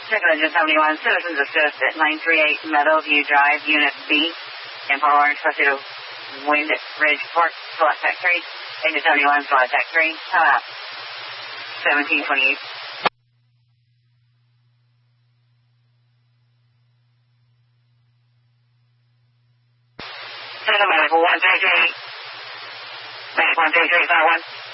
Check engine 71, Citizens Assist at 938 Meadowview Drive, Unit B. Info Orange, proceed to Wind Ridge Park, select Tech 3. Engine 71, select Tech 3. Come out. 1728. Medical 133. Medical 133, 1.